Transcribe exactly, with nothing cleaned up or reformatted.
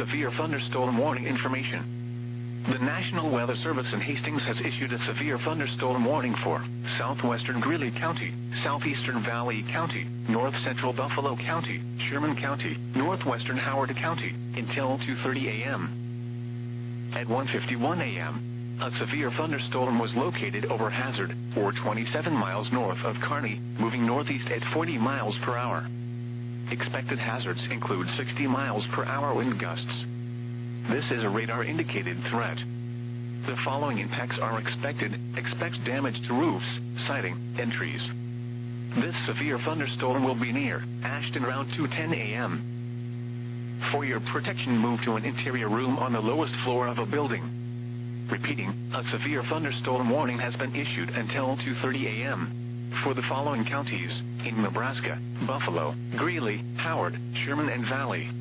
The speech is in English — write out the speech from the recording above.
severe thunderstorm warning information. The National Weather Service in Hastings has issued a severe thunderstorm warning for southwestern Greeley County, southeastern Valley County, north central Buffalo County, Sherman County, northwestern Howard County, until two thirty a m At one fifty-one a m, a severe thunderstorm was located over Hazard, or twenty-seven miles north of Kearney, moving northeast at forty miles per hour. Expected hazards include sixty miles per hour wind gusts. This is a radar-indicated threat. The following impacts are expected. Expect damage to roofs, siding, and trees. This severe thunderstorm will be near Ashton around two ten a m For your protection, move to an interior room on the lowest floor of a building. Repeating, a severe thunderstorm warning has been issued until two thirty a m for the following counties in Nebraska: Buffalo, Greeley, Howard, Sherman, and Valley.